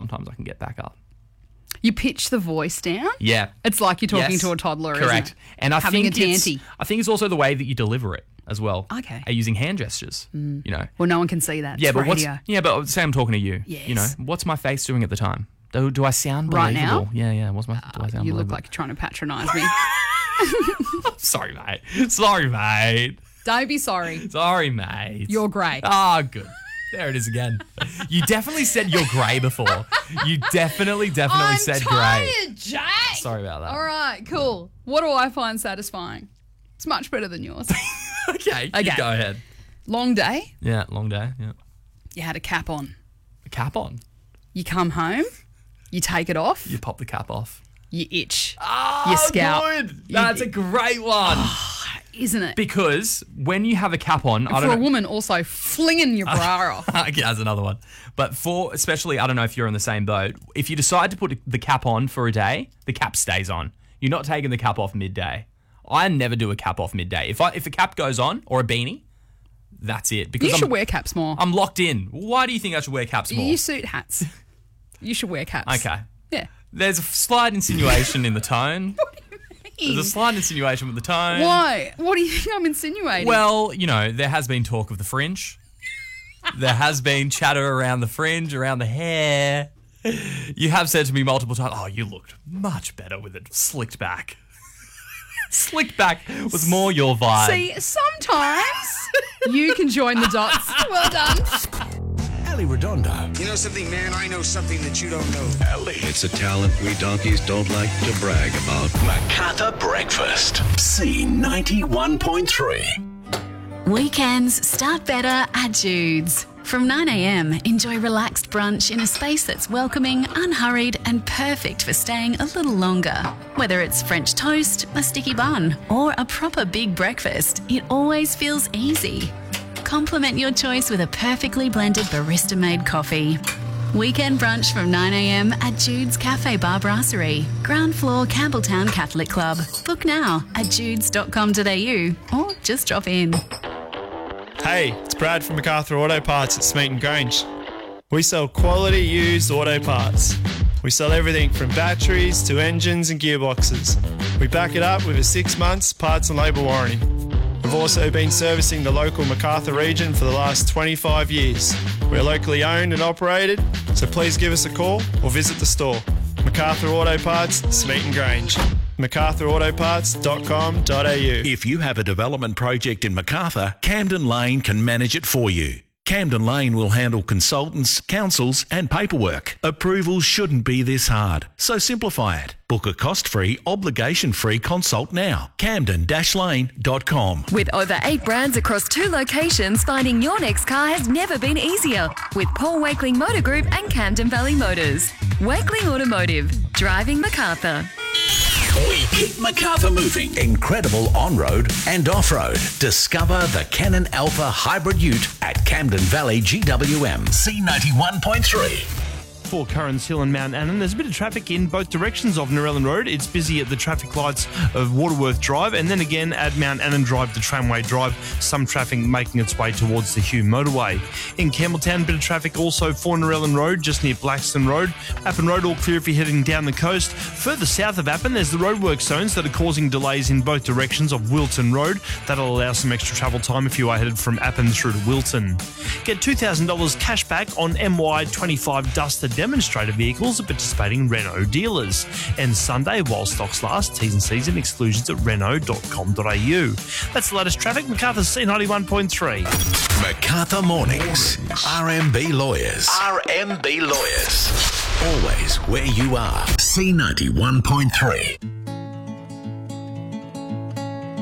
sometimes I can get back up. You pitch the voice down? Yeah. It's like you're talking to a toddler, Correct. isn't it? And I Having think a tanty. I think it's also the way that you deliver it as well. Okay. Using hand gestures, you know. Well, no one can see that. Yeah, It's but radio. but say I'm talking to you. Yes. You know, what's my face doing at the time? Do I sound Right believable? now? Yeah. Do I sound You look believable? like you're trying to patronise me. Sorry, mate. Don't be sorry. Sorry, mate. You're great. Ah, good. There it is again. You definitely said you're grey before. You definitely said grey. tired, Jack. Sorry about that. All right, cool. What do I find satisfying? It's much better than yours. Okay, Okay. go ahead. Long day. Yeah, long day. Yeah. You had a cap on. A cap on. You come home. You take it off. You pop the cap off. You itch. Oh, Your scalp. good. That's a great one. Isn't it? Because when you have a cap on, I For don't a know. woman also flinging your bra off. Okay, that's another one. But especially, I don't know if you're in the same boat. If you decide to put the cap on for a day, the cap stays on. You're not taking the cap off midday. I never do a cap off midday. If a cap goes on or a beanie, that's it. Because You should wear caps more. I'm locked in. Why do you think I should wear caps more? You suit hats. You should wear caps. Okay. Yeah. There's a slight insinuation in the tone. There's a slight insinuation with the tone. Why? What do you think I'm insinuating? Well, you know, there has been talk of the fringe. There has been chatter around the fringe, around the hair. You have said to me multiple times, oh, you looked much better with it slicked back. Slicked back was more your vibe. See, sometimes you can join the dots. Well done. Ali Redondo. You know something, man? I know something that you don't know. Ali. It's a talent we donkeys don't like to brag about. MacArthur Breakfast. C91.3. Weekends start better at Jude's. From 9 a.m, enjoy relaxed brunch in a space that's welcoming, unhurried and perfect for staying a little longer. Whether it's French toast, a sticky bun or a proper big breakfast, it always feels easy. Complement your choice with a perfectly blended barista-made coffee. Weekend brunch from 9 a.m. at Jude's Cafe Bar Brasserie, ground floor Campbelltown Catholic Club. Book now at judes.com.au or just drop in. Hey, it's Brad from MacArthur Auto Parts at Smeaton Grange. We sell quality used auto parts. We sell everything from batteries to engines and gearboxes. We back it up with a 6 months parts and labour warranty. We've also been servicing the local MacArthur region for the last 25 years. We're locally owned and operated, so please give us a call or visit the store. MacArthur Auto Parts, Smeaton Grange. MacArthurAutoparts.com.au. If you have a development project in MacArthur, Camden Lane can manage it for you. Camden Lane will handle consultants, councils and paperwork. Approvals shouldn't be this hard, so simplify it. Book a cost-free, obligation-free consult now. camden-lane.com. With over 8 brands across 2 locations, finding your next car has never been easier. With Paul Wakeling Motor Group and Camden Valley Motors. Wakeling Automotive. Driving MacArthur. We keep MacArthur moving. Incredible on-road and off-road. Discover the Canon Alpha Hybrid Ute at Camden Valley GWM. C91.3. For Currans Hill and Mount Annan, there's a bit of traffic in both directions of Narellan Road. It's busy at the traffic lights of Waterworth Drive, and then again at Mount Annan Drive to Tramway Drive, some traffic making its way towards the Hume Motorway. In Campbelltown, a bit of traffic also for Narellan Road, just near Blackstone Road. Appin Road all clear if you're heading down the coast. Further south of Appin, there's the roadwork zones that are causing delays in both directions of Wilton Road. That'll allow some extra travel time if you are headed from Appin through to Wilton. Get $2,000 cash back on MY25 Duster demonstrator vehicles at participating Renault dealers. And Sunday, while stocks last, T's and C's and exclusions at renault.com.au. That's the latest traffic. MacArthur C91.3. MacArthur Mornings. RMB Lawyers. RMB Lawyers. Always where you are. C91.3.